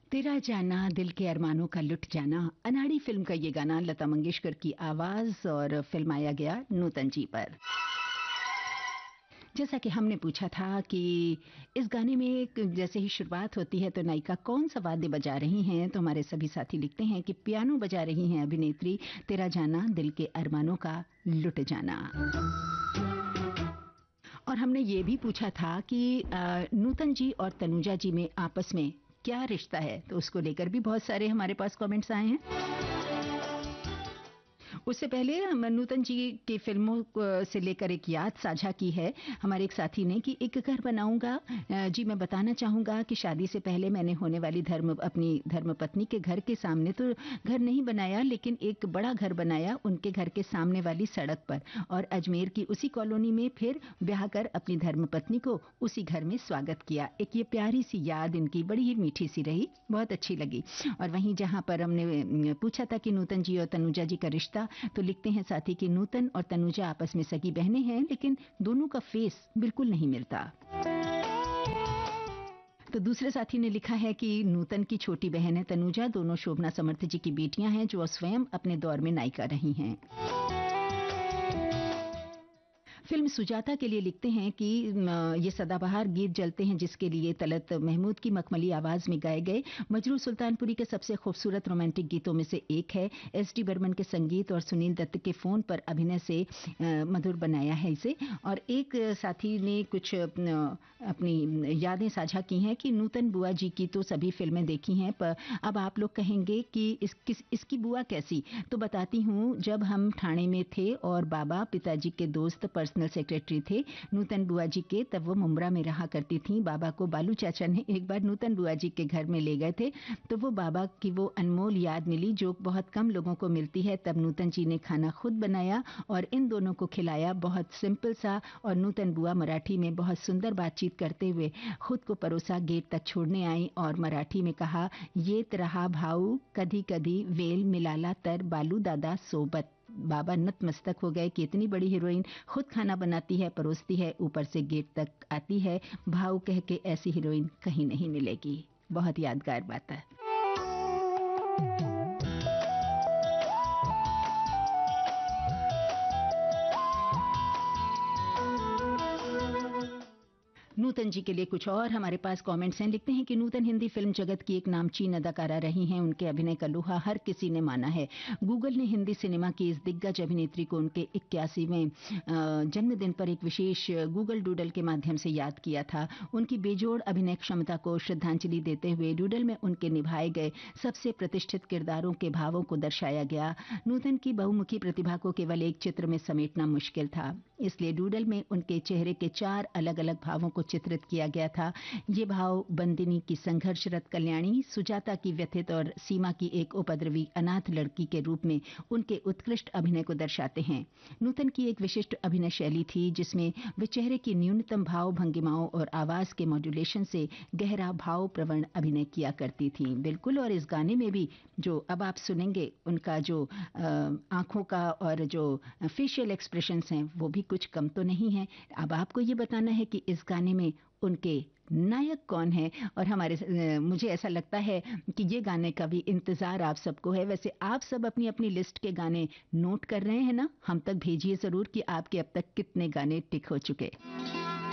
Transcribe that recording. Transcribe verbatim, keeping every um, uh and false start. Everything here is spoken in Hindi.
तेरा जाना दिल के अरमानों का लुट जाना, अनाड़ी फिल्म का ये गाना लता मंगेशकर की आवाज और फिल्माया गया नूतन जी पर। जैसा कि हमने पूछा था कि इस गाने में जैसे ही शुरुआत होती है तो नायिका कौन सा वाद्य बजा रही हैं, तो हमारे सभी साथी लिखते हैं कि पियानो बजा रही हैं अभिनेत्री तेरा जाना दिल के अरमानों का लुट जाना। और हमने ये भी पूछा था कि नूतन जी और तनुजा जी में आपस में क्या रिश्ता है, तो उसको लेकर भी बहुत सारे हमारे पास कमेंट्स आए हैं। उससे पहले हम नूतन जी की फिल्मों से लेकर एक याद साझा की है हमारे एक साथी ने कि एक घर बनाऊंगा जी, मैं बताना चाहूंगा कि शादी से पहले मैंने होने वाली धर्म अपनी धर्मपत्नी के घर के सामने तो घर नहीं बनाया, लेकिन एक बड़ा घर बनाया उनके घर के सामने वाली सड़क पर, और अजमेर की उसी कॉलोनी में फिर ब्याह कर अपनी धर्मपत्नी को उसी घर में स्वागत किया। एक ये प्यारी सी याद इनकी बड़ी ही मीठी सी रही, बहुत अच्छी लगी। और वहीं जहां पर हमने पूछा था कि नूतन जी और तनुजा जी का रिश्ता, तो लिखते हैं साथी कि नूतन और तनुजा आपस में सगी बहनें हैं, लेकिन दोनों का फेस बिल्कुल नहीं मिलता। तो दूसरे साथी ने लिखा है कि नूतन की छोटी बहन है तनुजा, दोनों शोभना समर्थ जी की बेटियां हैं जो स्वयं अपने दौर में नायिका रही हैं। फिल्म सुजाता के लिए लिखते हैं कि ये सदाबहार गीत जलते हैं जिसके लिए तलत महमूद की मखमली आवाज में गाए गए मजरू सुल्तानपुरी के सबसे खूबसूरत रोमांटिक गीतों में से एक है। एस डी बर्मन के संगीत और सुनील दत्त के फोन पर अभिनय से मधुर बनाया है इसे। और एक साथी ने कुछ अपनी यादें साझा की हैं कि नूतन बुआ जी की तो सभी फिल्में देखी हैं, पर अब आप लोग कहेंगे कि इस, किस, इसकी बुआ कैसी, तो बताती हूँ। जब हम ठाणे में थे और बाबा पिताजी के दोस्त पर्सनल सेक्रेटरी थे नूतन बुआ जी के, तब वो मुंब्रा में रहा करती थी। बाबा को बालू चाचा ने एक बार नूतन बुआ जी के घर में ले गए थे, तो वो बाबा की वो अनमोल याद मिली जो बहुत कम लोगों को मिलती है। तब नूतन जी ने खाना खुद बनाया और इन दोनों को खिलाया, बहुत सिंपल सा। और नूतन बुआ मराठी में बहुत सुंदर बातचीत करते हुए खुद को परोसा गेट तक छोड़ने आई और मराठी में कहा, येत रहा भाऊ कधी कधी वेल मिलाला तर बालू दादा सोबत। बाबा नतमस्तक हो गए कि इतनी बड़ी हीरोइन खुद खाना बनाती है, परोसती है, ऊपर से गेट तक आती है। भाव कह के ऐसी हीरोइन कहीं नहीं मिलेगी। बहुत यादगार बात है। नूतन जी के लिए कुछ और हमारे पास कमेंट्स हैं। लिखते हैं कि नूतन हिंदी फिल्म जगत की एक नामचीन अदाकारा रही हैं, उनके अभिनय का लोहा हर किसी ने माना है। गूगल ने हिंदी सिनेमा की इस दिग्गज अभिनेत्री को उनके इक्यासीवें जन्मदिन पर एक विशेष गूगल डूडल के माध्यम से याद किया था। उनकी बेजोड़ अभिनय क्षमता को श्रद्धांजलि देते हुए डूडल में उनके निभाए गए सबसे प्रतिष्ठित किरदारों के भावों को दर्शाया गया। नूतन की बहुमुखी प्रतिभा को केवल एक चित्र में समेटना मुश्किल था, इसलिए डूडल में उनके चेहरे के चार अलग अलग भावों को चित्रित किया गया था। ये भाव बंदिनी की संघर्षरत कल्याणी, सुजाता की व्यथित और सीमा की एक उपद्रवी अनाथ लड़की के रूप में उनके उत्कृष्ट अभिनय को दर्शाते हैं। नूतन की एक विशिष्ट अभिनय शैली थी जिसमें वे चेहरे की न्यूनतम भाव भंगिमाओं और आवाज के मॉड्यूलेशन से गहरा भाव प्रवण अभिनय किया करती थी। बिल्कुल, और इस गाने में भी जो अब आप सुनेंगे उनका जो आंखों का और जो फेशियल एक्सप्रेशंस हैं वो भी कुछ कम तो नहीं है। अब आपको ये बताना है कि इस गाने में उनके नायक कौन है, और हमारे मुझे ऐसा लगता है कि ये गाने का भी इंतजार आप सबको है। वैसे आप सब अपनी अपनी लिस्ट के गाने नोट कर रहे हैं ना? हम तक भेजिए जरूर कि आपके अब तक कितने गाने टिक हो चुके।